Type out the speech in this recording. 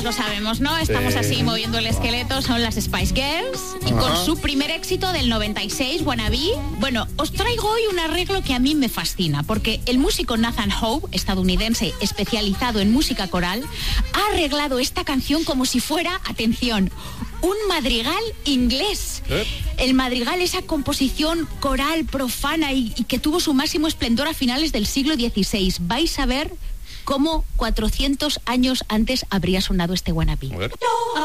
todos lo sabemos, ¿no? Estamos así moviendo el esqueleto, son las Spice Girls. Y con su primer éxito del 96, Wannabe. Bueno, os traigo hoy un arreglo que a mí me fascina, porque el músico Nathan Howe, estadounidense especializado en música coral, ha arreglado esta canción como si fuera, atención, un madrigal inglés. El madrigal, esa composición coral profana y que tuvo su máximo esplendor a finales del siglo XVI. Vais a ver cómo 400 años antes habría sonado este Wannabe.